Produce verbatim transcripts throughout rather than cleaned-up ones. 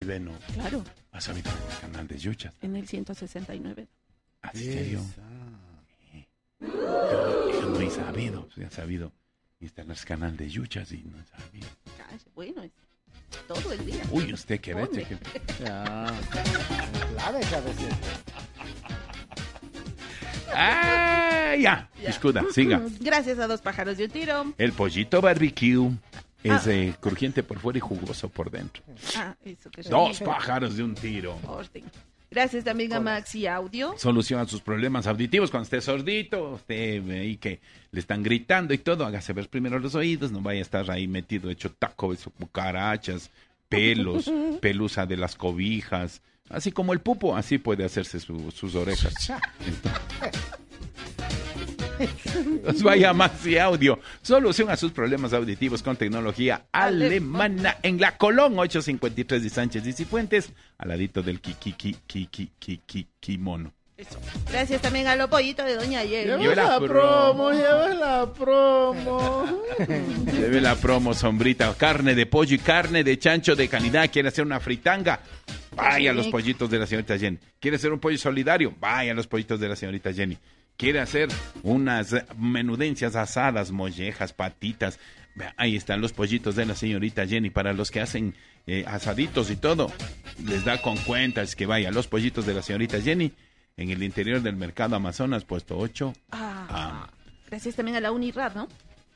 Bueno. Claro. ¿Has oído en el canal de Yuchas? En el ciento sesenta y nueve. ¿Ah, en serio? Sí. Yo, yo no he sabido, he sabido instalar el canal de Yuchas y no he sabido. Bueno, es todo el día. Uy, usted qué ve. Que... Ya. Clave a veces. Ah, ya. ya. Escuda, siga. Gracias a Dos Pájaros de un Tiro. El pollito barbecue es ah. eh, crujiente por fuera y jugoso por dentro. Ah, eso que Dos pájaros de un tiro. Orden. Gracias también a Maxi Audio. Soluciona sus problemas auditivos cuando esté sordito, usted ahí que le están gritando y todo, hágase ver primero los oídos, no vaya a estar ahí metido hecho taco, eso, cucarachas, pelos, pelusa de las cobijas, así como el pupo, así puede hacerse su, sus orejas. Nos vaya Maxi Audio. Solución a sus problemas auditivos con tecnología alemana en la Colón ochocientos cincuenta y tres de Sánchez y Cifuentes, al ladito del Kiki Kiki Kiki Kiki Mono. Eso. Gracias también a los pollitos de Doña Yel. Lleva la promo, lleva la promo. Lleve la promo, sombrita. Carne de pollo y carne de chancho de calidad. ¿Quiere hacer una fritanga? Vaya a los pollitos de la señorita Jenny. ¿Quiere hacer un pollo solidario? Vaya a los pollitos de la señorita Jenny. Quiere hacer unas menudencias asadas, mollejas, patitas. Ahí están los pollitos de la señorita Jenny. Para los que hacen eh, asaditos y todo, les da con cuentas que vaya a los pollitos de la señorita Jenny en el interior del mercado Amazonas, puesto ocho. Ah, ah. Gracias también a la Unirad, ¿no?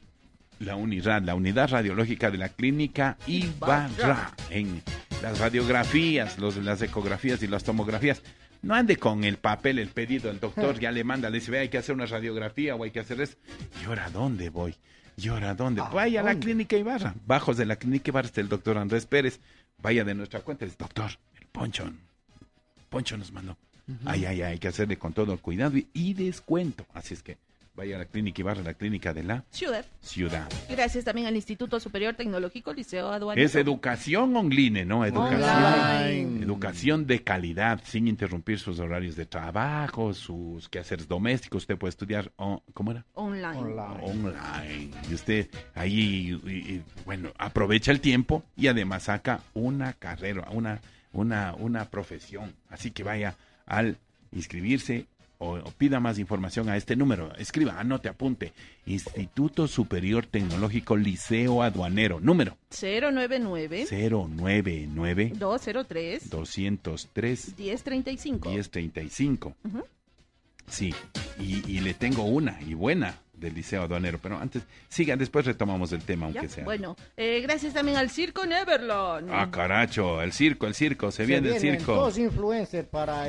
La Unirad, la unidad radiológica de la clínica Ibarra. En las radiografías, los, las ecografías y las tomografías. No ande con el papel, el pedido, el doctor ya le manda, le dice, ve, hay que hacer una radiografía o hay que hacer eso. ¿Y ahora dónde voy? ¿Y ahora dónde? Vaya a la clínica Ibarra. Bajos de la clínica Ibarra está el doctor Andrés Pérez. Vaya de nuestra cuenta, dice, doctor, el Poncho, Poncho nos mandó. Uh-huh. Ay, ay, ay, hay que hacerle con todo el cuidado y, y descuento. Así es que vaya a la clínica Ibarra, la clínica de la ciudad. Ciudad. Gracias también al Instituto Superior Tecnológico Liceo Aduanero. Es educación online, ¿no? Educación. Online. Educación de calidad, sin interrumpir sus horarios de trabajo, sus quehaceres domésticos. Usted puede estudiar, oh, ¿cómo era? Online. Online. Online. Y usted ahí, y, y, bueno, aprovecha el tiempo y además saca una carrera, una, una, una profesión. Así que vaya al inscribirse o, o pida más información a este número. Escriba, anote, apunte. Instituto Superior Tecnológico Liceo Aduanero. Número. cero nueve nueve. cero nueve nueve. doscientos tres. doscientos tres. diez treinta y cinco. diez treinta y cinco. Uh-huh. Sí, y, y le tengo una, y buena, del Liceo Aduanero. Pero antes, sigan, después retomamos el tema, aunque ya, sea. Bueno, eh, gracias también al Circo Neverland. Ah, caracho, el circo, el circo, se, se viene el circo. Dos influencers para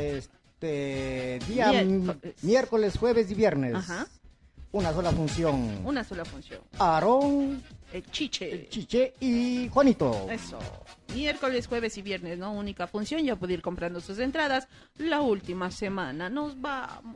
este día Mier- miércoles, jueves y viernes. Ajá. Una sola función. Una sola función. Aarón, el Chiche. El Chiche y Juanito. Eso. Miércoles, jueves y viernes, ¿no? Única función, ya puede ir comprando sus entradas. La última semana nos vamos.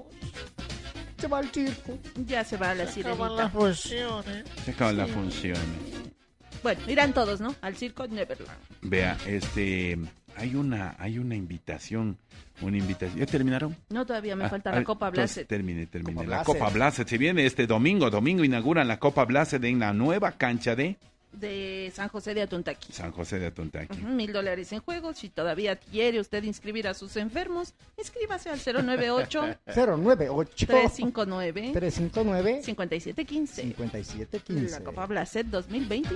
Se va al circo. Ya se va a la se sirenita. Acaban las funciones. Se acaban sí. las funciones. Bueno, irán todos, ¿no? Al circo Neverland. Vea, este, hay una, hay una invitación, una invitación. ¿Ya terminaron? No, todavía me ah, falta ah, la Copa Blase. Termine, termine. Copa la Blase. Copa Blase se viene este domingo. Domingo inauguran la Copa Blase en la nueva cancha de de San José de Atuntaqui. San José de Atuntaqui. Uh-huh, mil dólares en juego. Si todavía quiere usted inscribir a sus enfermos, inscríbase al cero nueve ocho. cero nueve ocho. tres cinco nueve. tres cinco nueve. cincuenta y siete quince. cincuenta y siete quince. La Copa Blase dos mil veinte.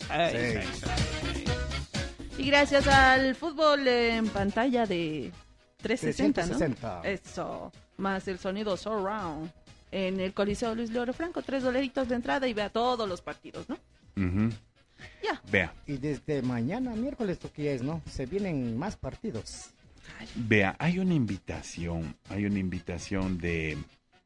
Sí. Y gracias al fútbol en pantalla de trescientos sesenta, trescientos sesenta. ¿no? Eso. Más el sonido surround. En el Coliseo Luis Leoro Franco, tres dolaritos de entrada y vea todos los partidos, ¿no? Uh-huh. Ya. Vea. Y desde mañana, miércoles, ¿tú qué es, no? Se vienen más partidos. Vea, hay una invitación, hay una invitación de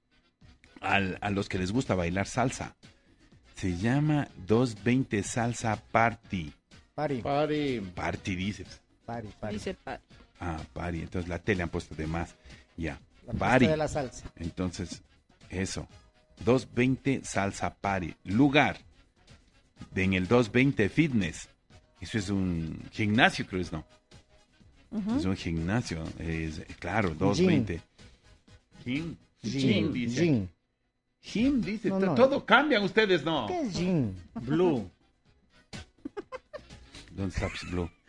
al, a los que les gusta bailar salsa. Se llama doscientos veinte Salsa Party. Party. Party. Party, dice. Party, party. Dice party. Ah, party. Entonces la tele han puesto de más. Ya. La Party. de la salsa. Entonces, eso. doscientos veinte Salsa Party. Lugar. De en el doscientos veinte Fitness. Eso es un gimnasio, creo, ¿no? Uh-huh. Es un gimnasio. Es, claro, doscientos veinte. Gym. Gym. Gym. Dice. Gym. Gym, dice. No, no. Todo cambian ustedes, ¿no? ¿Qué es gym? Blue. Don't stop, Blue.